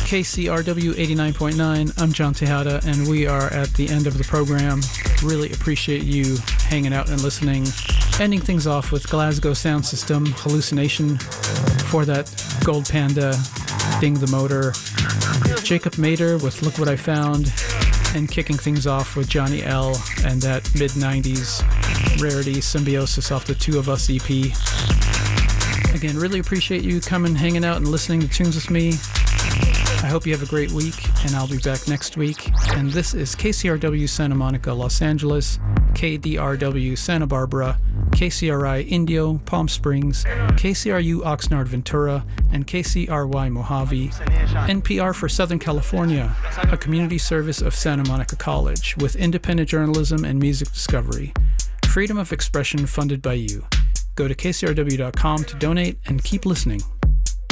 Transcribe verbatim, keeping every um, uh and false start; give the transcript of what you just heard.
K C R W eighty-nine point nine. I'm John Tejada, and we are at the end of the program. Really appreciate you hanging out and listening. Ending things off with Glasgow Sound System, Hallucination, for that Gold Panda, Ding the Motor, Jacob Mater with Look What I Found, and kicking things off with Johnny L and that mid nineties rarity Symbiosis off the Two of Us E P. Again, really appreciate you coming, hanging out, and listening to tunes with me. I hope you have a great week, and I'll be back next week. And this is K C R W Santa Monica, Los Angeles, K D R W Santa Barbara, K C R I Indio, Palm Springs, K C R U Oxnard Ventura, and K C R Y Mojave. N P R for Southern California, a community service of Santa Monica College with independent journalism and music discovery. Freedom of expression funded by you. Go to K C R W dot com to donate and keep listening.